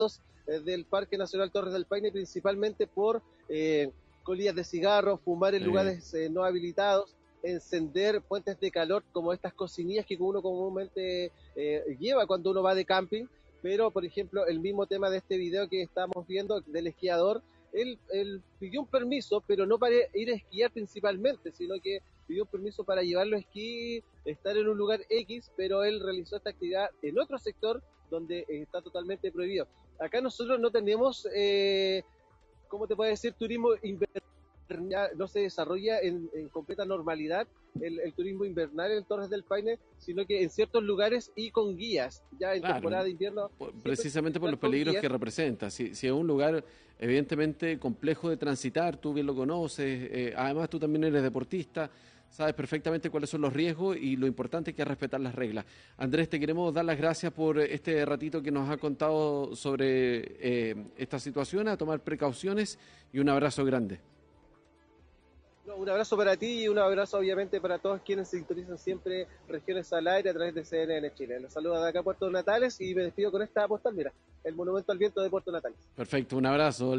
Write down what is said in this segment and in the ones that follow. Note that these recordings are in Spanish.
del Parque Nacional Torres del Paine, principalmente por colillas de cigarros, fumar en lugares no habilitados, encender fuentes de calor como estas cocinillas que uno comúnmente lleva cuando uno va de camping. Pero, por ejemplo, el mismo tema de este video que estamos viendo del esquiador, él pidió un permiso, pero no para ir a esquiar principalmente, sino que pidió un permiso para llevarlo a esquí, estar en un lugar X, pero él realizó esta actividad en otro sector donde está totalmente prohibido. Acá nosotros no tenemos, ¿cómo te puedo decir? Turismo invernal, no se desarrolla en completa normalidad el turismo invernal en Torres del Paine, sino que en ciertos lugares y con guías, ya en temporada de invierno. Precisamente por los peligros que representa. Si es un lugar evidentemente complejo de transitar, tú bien lo conoces, además tú también eres deportista, sabes perfectamente cuáles son los riesgos y lo importante es que es respetar las reglas. Andrés, te queremos dar las gracias por este ratito que nos ha contado sobre esta situación, a tomar precauciones y un abrazo grande. Un abrazo para ti y un abrazo obviamente para todos quienes sintonizan siempre Regiones al Aire a través de CNN Chile. Les saluda de acá Puerto Natales y me despido con esta postal, mira, el Monumento al Viento de Puerto Natales. Perfecto, un abrazo,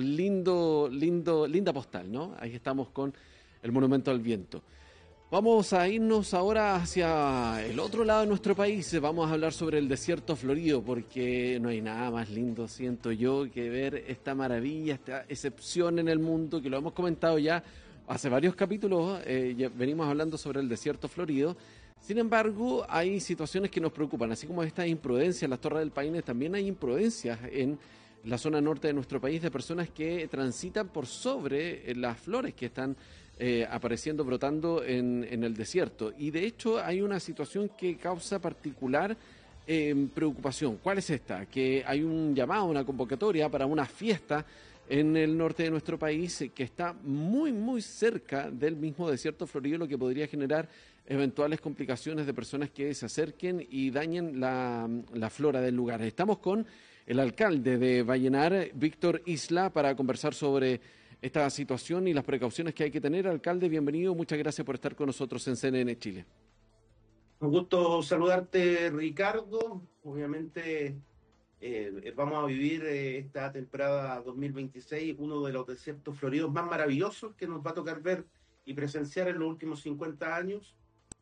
linda postal, ¿no? Ahí estamos con el Monumento al Viento. Vamos a irnos ahora hacia el otro lado de nuestro país, vamos a hablar sobre el desierto florido, porque no hay nada más lindo, siento yo, que ver esta maravilla, esta excepción en el mundo, que lo hemos comentado ya hace varios capítulos, ya venimos hablando sobre el desierto florido. Sin embargo, hay situaciones que nos preocupan, así como esta imprudencia en las Torres del Paine, también hay imprudencias en la zona norte de nuestro país de personas que transitan por sobre las flores que están apareciendo, brotando en el desierto. Y de hecho hay una situación que causa particular preocupación. ¿Cuál es esta? Que hay un llamado, una convocatoria para una fiesta en el norte de nuestro país que está muy cerca del mismo desierto florido, lo que podría generar eventuales complicaciones de personas que se acerquen y dañen la flora del lugar. Estamos con el alcalde de Vallenar, Víctor Isla, para conversar sobre esta situación y las precauciones que hay que tener. Alcalde, bienvenido, muchas gracias por estar con nosotros en CNN Chile. Un gusto saludarte, Ricardo. Obviamente vamos a vivir esta temporada 2026, uno de los desiertos floridos más maravillosos que nos va a tocar ver y presenciar en los últimos 50 años,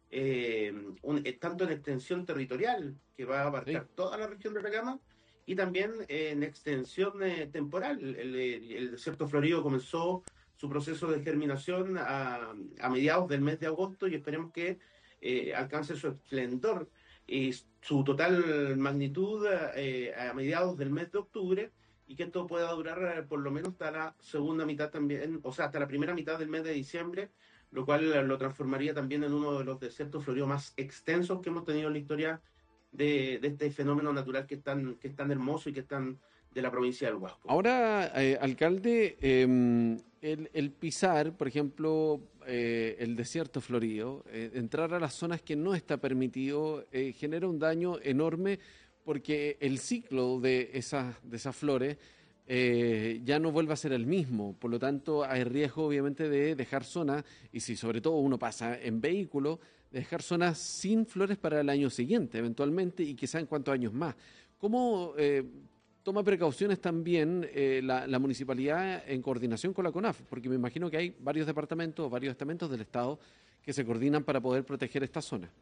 tanto en extensión territorial, que va a abarcar toda la región de Atacama, y también en extensión temporal. El desierto florido comenzó su proceso de germinación a mediados del mes de agosto y esperemos que alcance su esplendor y su total magnitud a mediados del mes de octubre, y que esto pueda durar por lo menos hasta la segunda mitad también, o sea, hasta la primera mitad del mes de diciembre, lo cual lo transformaría también en uno de los desiertos floridos más extensos que hemos tenido en la historia de este fenómeno natural que es tan hermoso y que es tan de la provincia del Huasco. Ahora, alcalde, el pisar, por ejemplo, el desierto florido, entrar a las zonas que no está permitido, genera un daño enorme porque el ciclo de esas flores ya no vuelve a ser el mismo. Por lo tanto, hay riesgo, obviamente, de dejar zonas, y si sobre todo uno pasa en vehículo, de dejar zonas sin flores para el año siguiente, eventualmente, y quizá en cuántos años más. ¿Cómo toma precauciones también la municipalidad en coordinación con la CONAF? Porque me imagino que hay varios departamentos, varios estamentos del Estado que se coordinan para poder proteger esta zona.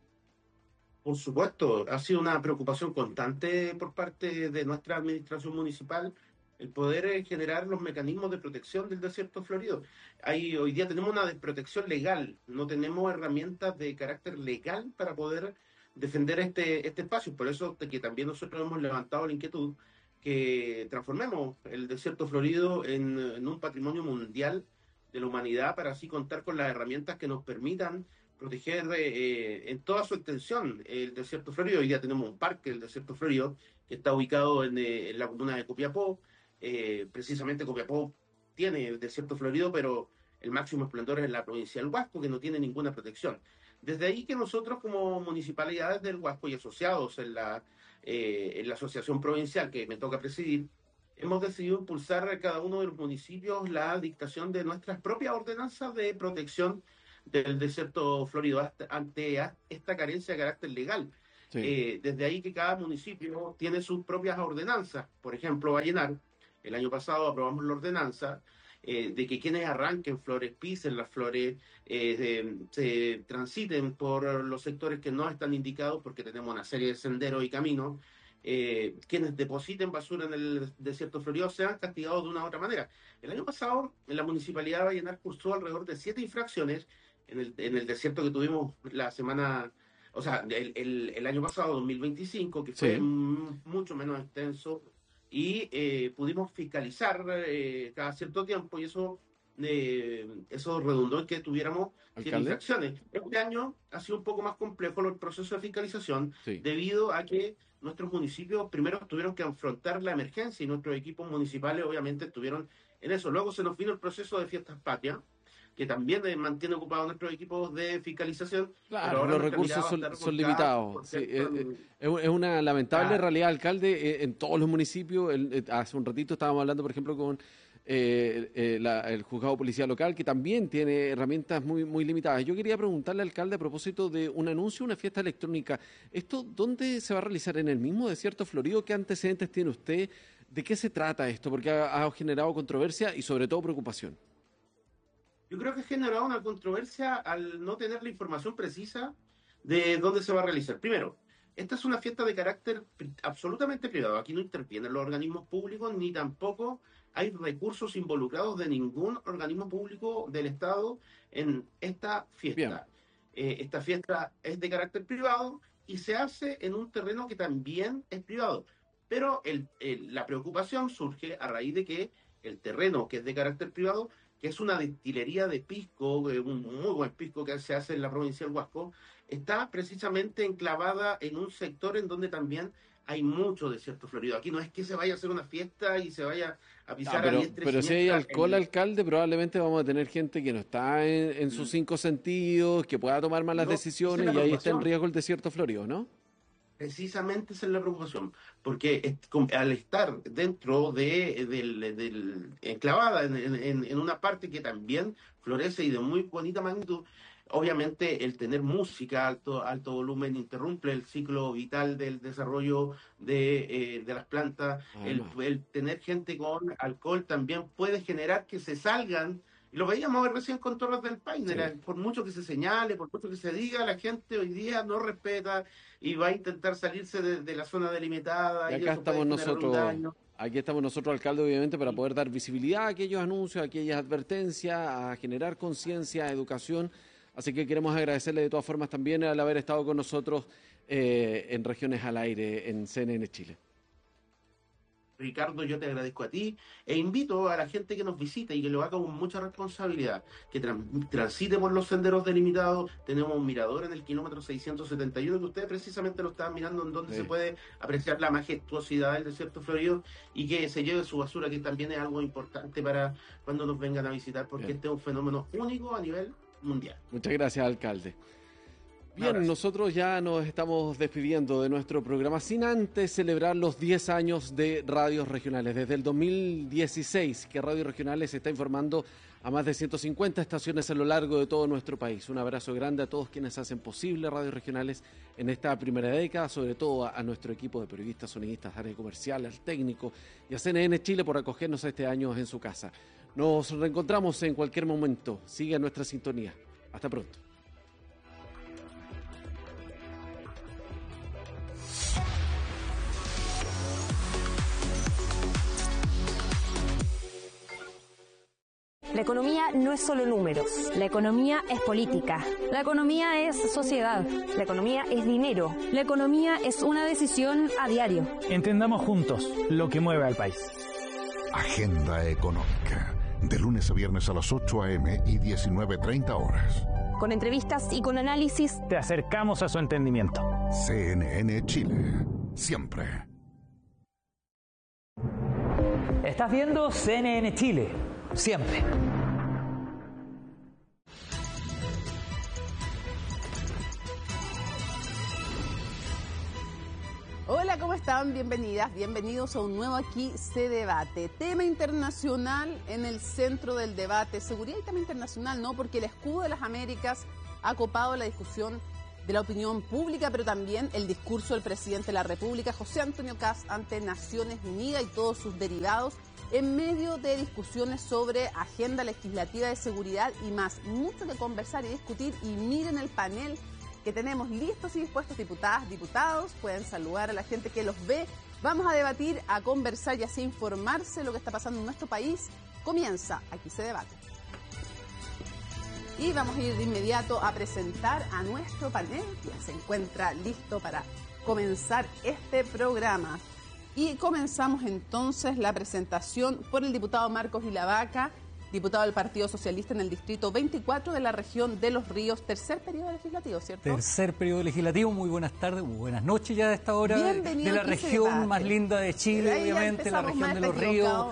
Por supuesto, ha sido una preocupación constante por parte de nuestra administración municipal el poder generar los mecanismos de protección del desierto florido. Hoy día tenemos una desprotección legal, no tenemos herramientas de carácter legal para poder defender este espacio. Por eso que también nosotros hemos levantado la inquietud que transformemos el desierto florido en un patrimonio mundial de la humanidad, para así contar con las herramientas que nos permitan proteger en toda su extensión el desierto florido. Hoy día tenemos un parque, el desierto florido, que está ubicado en la comuna de Copiapó. Precisamente Copiapó tiene el desierto florido, pero el máximo esplendor es en la provincia del Huasco, que no tiene ninguna protección. Desde ahí que nosotros, como municipalidades del Huasco y asociados en la asociación provincial que me toca presidir, hemos decidido impulsar a cada uno de los municipios la dictación de nuestras propias ordenanzas de protección del desierto florido ante esta carencia de carácter legal. Desde ahí que cada municipio tiene sus propias ordenanzas. Por ejemplo, Vallenar, el año pasado aprobamos la ordenanza de que quienes arranquen flores, pisen las flores, se transiten por los sectores que no están indicados, porque tenemos una serie de senderos y caminos. Quienes depositen basura en el desierto florido sean castigados de una u otra manera. El año pasado, en la Municipalidad de Vallenar cursó alrededor de 7 infracciones en el desierto que tuvimos la semana, o sea, el año pasado, 2025, que fue mucho menos extenso, y pudimos fiscalizar cada cierto tiempo, y eso redundó en que tuviéramos 7 infracciones. Este año ha sido un poco más complejo el proceso de fiscalización, debido a que nuestros municipios primero tuvieron que afrontar la emergencia y nuestros equipos municipales obviamente estuvieron en eso. Luego se nos vino el proceso de Fiestas Patrias, que también mantiene ocupados nuestros equipos de fiscalización. Claro, pero ahora los recursos son limitados. Sí, es una lamentable realidad, alcalde, en todos los municipios. Hace un ratito estábamos hablando, por ejemplo, con el juzgado de policía local, que también tiene herramientas muy limitadas. Yo quería preguntarle al alcalde a propósito de un anuncio, una fiesta electrónica. ¿Esto dónde se va a realizar? ¿En el mismo desierto florido? ¿Qué antecedentes tiene usted? ¿De qué se trata esto? Porque ha generado controversia y sobre todo preocupación. Yo creo que ha generado una controversia al no tener la información precisa de dónde se va a realizar. Primero, esta es una fiesta de carácter absolutamente privado. Aquí no intervienen los organismos públicos, ni tampoco hay recursos involucrados de ningún organismo público del Estado en esta fiesta. Esta fiesta es de carácter privado y se hace en un terreno que también es privado. Pero la preocupación surge a raíz de que el terreno que es de carácter privado, que es una destilería de pisco, un muy buen pisco que se hace en la provincia del Huasco, está precisamente enclavada en un sector en donde también hay mucho desierto florido. Aquí no es que se vaya a hacer una fiesta y se vaya a pisar a diestra y pero si hay alcohol, alcalde, probablemente vamos a tener gente que no está en sus 5 sentidos, que pueda tomar malas decisiones, y ahí está en riesgo el desierto florido, ¿no? Precisamente esa es la preocupación, porque al estar dentro enclavada en una parte que también florece y de muy bonita magnitud, obviamente el tener música alto volumen interrumpe el ciclo vital del desarrollo de las plantas. El tener gente con alcohol también puede generar que se salgan. Y lo veíamos recién con Torres del Paine. Por mucho que se señale, por mucho que se diga, la gente hoy día no respeta y va a intentar salirse de la zona delimitada. Y acá estamos nosotros, alcalde, obviamente, para poder dar visibilidad a aquellos anuncios, a aquellas advertencias, a generar conciencia, educación. Así que queremos agradecerle de todas formas también al haber estado con nosotros en Regiones al Aire en CNN Chile. Ricardo, yo te agradezco a ti e invito a la gente que nos visite y que lo haga con mucha responsabilidad, que transite por los senderos delimitados. Tenemos un mirador en el kilómetro 671 que ustedes precisamente lo estaban mirando, en donde se puede apreciar la majestuosidad del desierto florido, y que se lleve su basura, que también es algo importante para cuando nos vengan a visitar, porque este es un fenómeno único a nivel mundial. Muchas gracias, alcalde. Bien, nosotros ya nos estamos despidiendo de nuestro programa sin antes celebrar los 10 años de Radios Regionales. Desde el 2016 que Radios Regionales está informando a más de 150 estaciones a lo largo de todo nuestro país. Un abrazo grande a todos quienes hacen posible Radios Regionales en esta primera década, sobre todo a nuestro equipo de periodistas, sonidistas, área comercial, al técnico y a CNN Chile por acogernos este año en su casa. Nos reencontramos en cualquier momento. Sigue nuestra sintonía. Hasta pronto. La economía no es solo números. La economía es política. La economía es sociedad. La economía es dinero. La economía es una decisión a diario. Entendamos juntos lo que mueve al país. Agenda Económica. De lunes a viernes a las 8 a.m. y 19:30 horas. Con entrevistas y con análisis. Te acercamos a su entendimiento. CNN Chile. Siempre. Estás viendo CNN Chile. Siempre. Hola, ¿cómo están? Bienvenidas, bienvenidos a un nuevo Aquí se debate. Tema internacional en el centro del debate. Seguridad y tema internacional, ¿no? Porque el escudo de las Américas ha copado la discusión de la opinión pública, pero también el discurso del presidente de la República, José Antonio Kast, ante Naciones Unidas y todos sus derivados, en medio de discusiones sobre agenda legislativa de seguridad y más. Mucho que conversar y discutir, y miren el panel que tenemos listos y dispuestos, diputadas, diputados, pueden saludar a la gente que los ve. Vamos a debatir, a conversar y así informarse de lo que está pasando en nuestro país. Comienza, aquí se debate. Y vamos a ir de inmediato a presentar a nuestro panel, que ya se encuentra listo para comenzar este programa. Y comenzamos entonces la presentación por el diputado Marcos Ilavaca, diputado del Partido Socialista en el Distrito 24 de la región de Los Ríos, tercer periodo legislativo, ¿cierto? Tercer periodo legislativo, muy buenas tardes, muy buenas noches ya a esta hora. Bienvenido de la región más linda de Chile, obviamente, la región de Los Ríos,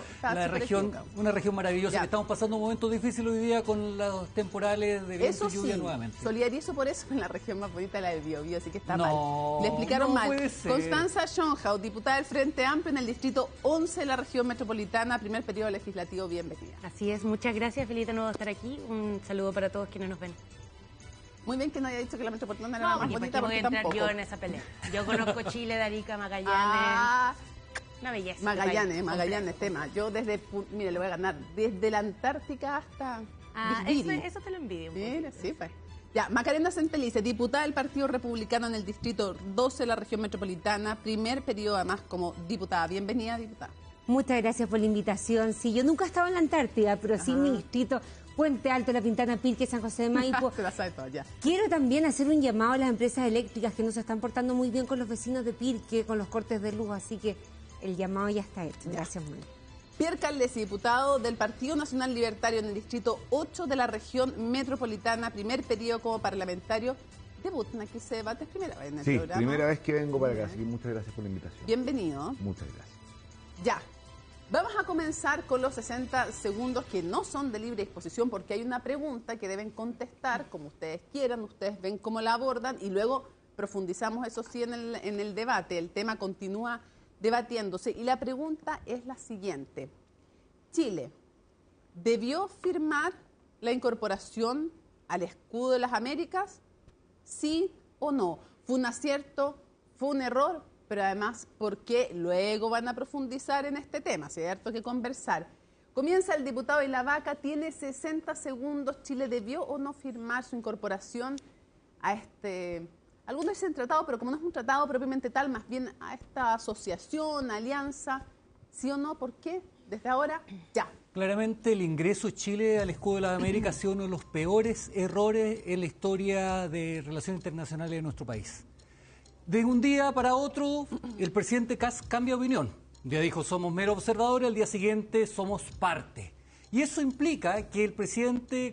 una región maravillosa, ya. Que estamos pasando un momento difícil hoy día con los temporales de viento y lluvia nuevamente. Solidarizo por eso en la región más bonita, la del Biobío, así que está mal. Le explicaron mal. Puede ser. Constanza Schonhaus, diputada del Frente Amplio en el Distrito 11 de la región metropolitana, primer periodo legislativo, bienvenida. Así es. Muchas gracias, feliz de nuevo estar aquí. Un saludo para todos quienes nos ven. Muy bien que no haya dicho que la metropolitana era la más bonita, porque voy a entrar tampoco. yo en esa pelea. Yo conozco Chile, de Arica, Magallanes. Una belleza. Magallanes, tema. Yo desde, mire, le voy a ganar, desde la Antártica hasta eso te lo envidio. Mira, sí, pues. Ya, Macarena Centelice, diputada del Partido Republicano en el Distrito 12 de la región metropolitana, primer periodo además como diputada. Bienvenida, diputada. Muchas gracias por la invitación. Sí, yo nunca he estado en la Antártida, pero sí en mi distrito, Puente Alto, La Pintana, Pirque, San José de Maipo. Se la sabe todo, ya. Quiero también hacer un llamado a las empresas eléctricas que no se están portando muy bien con los vecinos de Pirque, con los cortes de luz, así que el llamado ya está hecho. Gracias, Moni. Pierre Caldesi, diputado del Partido Nacional Libertario en el Distrito 8 de la región metropolitana, primer periodo como parlamentario. Debutan aquí se debate, es primera vez en el programa. Sí, primera vez que vengo para acá, así que muchas gracias por la invitación. Bienvenido. Muchas gracias. Ya. Vamos a comenzar con los 60 segundos que no son de libre disposición porque hay una pregunta que deben contestar como ustedes quieran, ustedes ven cómo la abordan y luego profundizamos eso sí en el debate. El tema continúa debatiéndose y la pregunta es la siguiente. Chile, ¿debió firmar la incorporación al escudo de las Américas? ¿Sí o no? ¿Fue un acierto? ¿Fue un error? Pero además, ¿por qué? Luego van a profundizar en este tema, ¿cierto? Que conversar. Comienza el diputado Ilavaca, tiene 60 segundos. ¿Chile debió o no firmar su incorporación a este, algunos dicen tratado, pero como no es un tratado propiamente tal, más bien a esta asociación, alianza? ¿Sí o no? ¿Por qué? Desde ahora, ya. Claramente el ingreso de Chile al escudo de las Américas ha sido uno de los peores errores en la historia de relaciones internacionales de nuestro país. De un día para otro, el presidente Kast cambia de opinión. Un día dijo, somos meros observadores, al día siguiente somos parte. Y eso implica que el presidente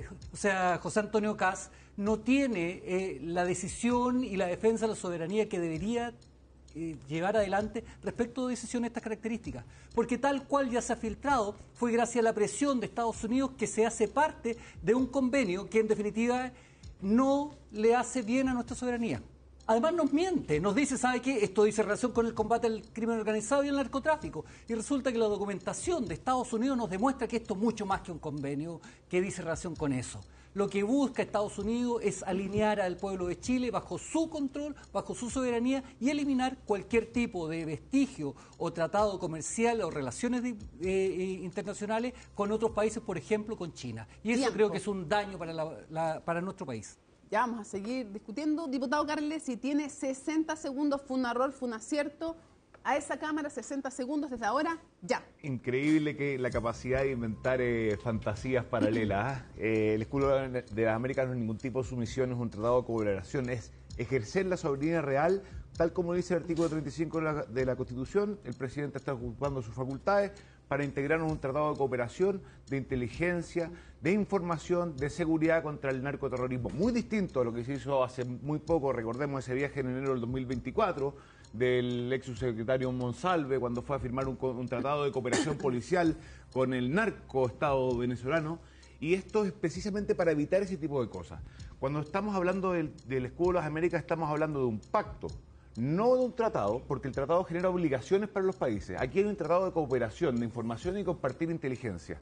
José Antonio Kast no tiene la decisión y la defensa de la soberanía que debería llevar adelante respecto de decisiones de estas características. Porque tal cual ya se ha filtrado, fue gracias a la presión de Estados Unidos que se hace parte de un convenio que en definitiva no le hace bien a nuestra soberanía. Además nos miente, nos dice, ¿sabe qué? Esto dice relación con el combate al crimen organizado y el narcotráfico. Y resulta que la documentación de Estados Unidos nos demuestra que esto es mucho más que un convenio que dice relación con eso. Lo que busca Estados Unidos es alinear al pueblo de Chile bajo su control, bajo su soberanía y eliminar cualquier tipo de vestigio o tratado comercial o relaciones internacionales con otros países, por ejemplo, con China. Y eso creo que es un daño para nuestro país. Ya vamos a seguir discutiendo. Diputado Carles, si tiene 60 segundos, fue un error, fue un acierto. A esa Cámara, 60 segundos desde ahora, ya. Increíble que la capacidad de inventar fantasías paralelas. El escudo de las Américas no es ningún tipo de sumisión, es un tratado de cooperación, es ejercer la soberanía real, tal como dice el artículo 35 de la Constitución. El presidente está ocupando sus facultades para integrarnos en un tratado de cooperación, de inteligencia, de información, de seguridad contra el narcoterrorismo. Muy distinto a lo que se hizo hace muy poco, recordemos ese viaje en enero del 2024, del ex subsecretario Monsalve, cuando fue a firmar un tratado de cooperación policial con el narcoestado venezolano. Y esto es precisamente para evitar ese tipo de cosas. Cuando estamos hablando del escudo de las Américas, estamos hablando de un pacto, no de un tratado, porque el tratado genera obligaciones para los países. Aquí hay un tratado de cooperación, de información y compartir inteligencia.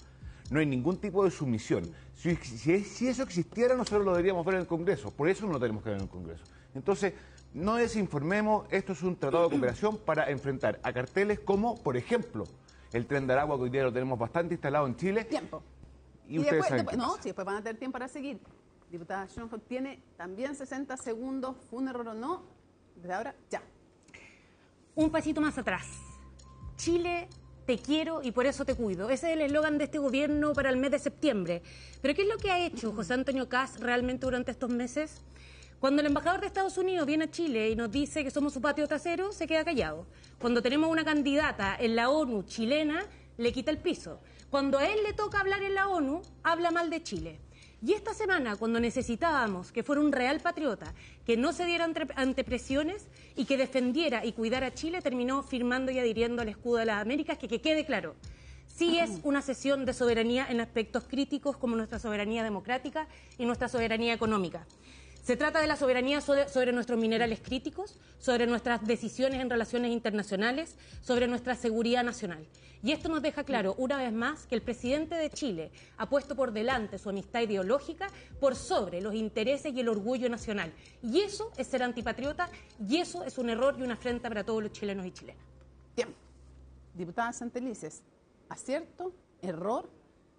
no hay ningún tipo de sumisión. Si eso existiera, nosotros lo deberíamos ver en el Congreso, por eso no lo tenemos que ver en el Congreso. Entonces, no desinformemos, esto es un tratado de cooperación para enfrentar a carteles como, por ejemplo, el Tren de Aragua, que hoy día lo tenemos bastante instalado en Chile. Tiempo. Y ustedes saben qué no, pasa. sí, después van a tener tiempo para seguir. Diputada Schoenhoff tiene también 60 segundos, ¿fue un error o no? Desde ahora, ya. Un pasito más atrás. Chile, te quiero y por eso te cuido. Ese es el eslogan de este gobierno para el mes de septiembre. Pero ¿qué es lo que ha hecho José Antonio Kast realmente durante estos meses? Cuando el embajador de Estados Unidos viene a Chile y nos dice que somos su patio trasero, se queda callado. Cuando tenemos una candidata en la ONU chilena, le quita el piso. Cuando a él le toca hablar en la ONU, habla mal de Chile. Y esta semana, cuando necesitábamos que fuera un real patriota, que no se diera ante presiones y que defendiera y cuidara a Chile, terminó firmando y adhiriendo al escudo de las Américas, que quede claro. Sí es una cesión de soberanía en aspectos críticos como nuestra soberanía democrática y nuestra soberanía económica. Se trata de la soberanía sobre nuestros minerales críticos, sobre nuestras decisiones en relaciones internacionales, sobre nuestra seguridad nacional. Y esto nos deja claro, una vez más, que el presidente de Chile ha puesto por delante su amistad ideológica por sobre los intereses y el orgullo nacional. Y eso es ser antipatriota, y eso es un error y una afrenta para todos los chilenos y chilenas. Bien. Diputada Santelices, ¿acierto, error,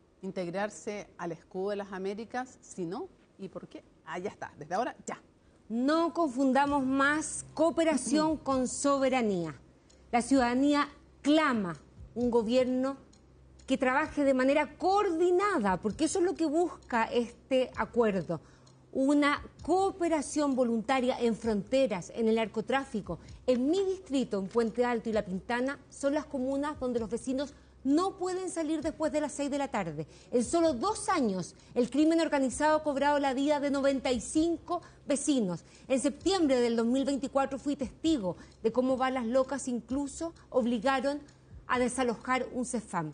integrarse al escudo de las Américas? Si no, ¿y por qué? Ah, ya está, desde ahora, ya. No confundamos más cooperación con soberanía. La ciudadanía clama un gobierno que trabaje de manera coordinada, porque eso es lo que busca este acuerdo. Una cooperación voluntaria en fronteras, en el narcotráfico. En mi distrito, en Puente Alto y La Pintana, son las comunas donde los vecinos no pueden salir después de las 6 de la tarde. En solo 2 años, el crimen organizado ha cobrado la vida de 95 vecinos. En septiembre del 2024 fui testigo de cómo balas locas incluso obligaron a desalojar un CEFAM.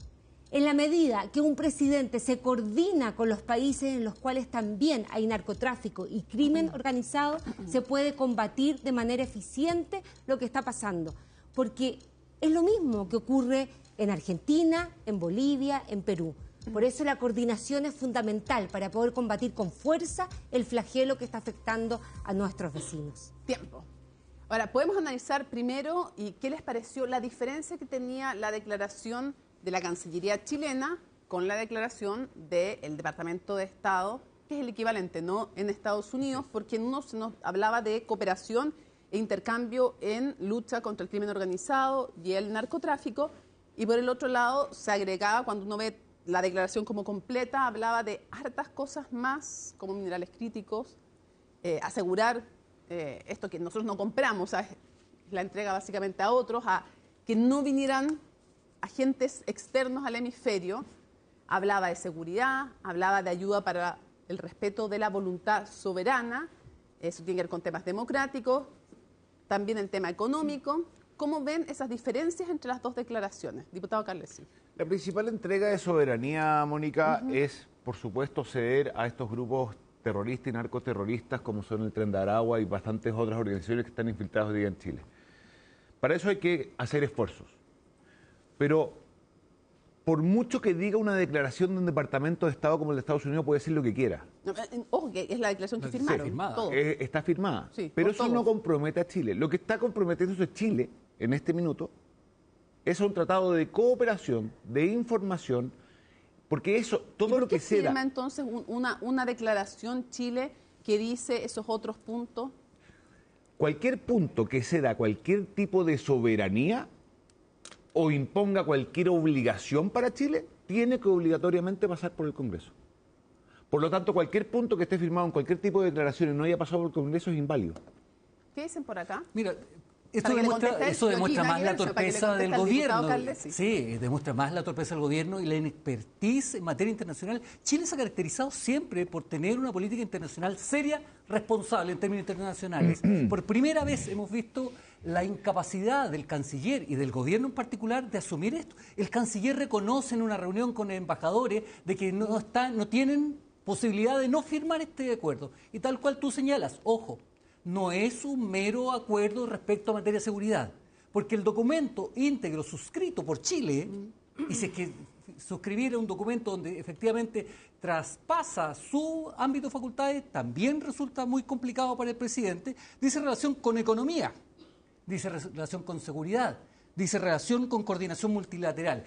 En la medida que un presidente se coordina con los países en los cuales también hay narcotráfico y crimen organizado, se puede combatir de manera eficiente lo que está pasando. Porque es lo mismo que ocurre en Argentina, en Bolivia, en Perú. Por eso la coordinación es fundamental para poder combatir con fuerza el flagelo que está afectando a nuestros vecinos. Tiempo. Ahora, podemos analizar primero y qué les pareció la diferencia que tenía la declaración de la Cancillería chilena con la declaración del Departamento de Estado, que es el equivalente, ¿no?, en Estados Unidos, porque en uno se nos hablaba de cooperación e intercambio en lucha contra el crimen organizado y el narcotráfico, y por el otro lado se agregaba, cuando uno ve la declaración como completa, hablaba de hartas cosas más, como minerales críticos, asegurar esto que nosotros no compramos, ¿sabes?, la entrega básicamente a otros, a que no vinieran agentes externos al hemisferio. Hablaba de seguridad, hablaba de ayuda para el respeto de la voluntad soberana, eso tiene que ver con temas democráticos, también el tema económico. ¿Cómo ven esas diferencias entre las dos declaraciones? Diputado Carlesi. La principal entrega de soberanía, Mónica, es, por supuesto, ceder a estos grupos terroristas y narcoterroristas como son el Tren de Aragua y bastantes otras organizaciones que están infiltradas hoy día en Chile. Para eso hay que hacer esfuerzos. Pero por mucho que diga una declaración de un departamento de Estado como el de Estados Unidos, puede decir lo que quiera. Ojo, que es la declaración que firmaron. Está firmada. Sí, pero eso todos. no compromete a Chile. Lo que está comprometiéndose Chile en este minuto es un tratado de cooperación, de información, porque eso, todo lo que sea. ¿Firma entonces una declaración Chile que dice esos otros puntos? Cualquier punto que ceda cualquier tipo de soberanía o imponga cualquier obligación para Chile, tiene que obligatoriamente pasar por el Congreso. Por lo tanto, cualquier punto que esté firmado en cualquier tipo de declaración y no haya pasado por el Congreso es inválido. ¿Qué dicen por acá? Mira, eso demuestra más la torpeza del gobierno. Sí, demuestra más la torpeza del gobierno y la inexpertise en materia internacional. Chile se ha caracterizado siempre por tener una política internacional seria, responsable en términos internacionales. Por primera vez hemos visto la incapacidad del canciller y del gobierno en particular de asumir esto. El canciller reconoce en una reunión con embajadores de que no tienen posibilidad de no firmar este acuerdo. Y tal cual tú señalas, ojo, no es un mero acuerdo respecto a materia de seguridad, porque el documento íntegro suscrito por Chile, y si es que suscribir un documento donde efectivamente traspasa su ámbito de facultades también resulta muy complicado para el presidente. Dice relación con economía, dice relación con seguridad, dice relación con coordinación multilateral.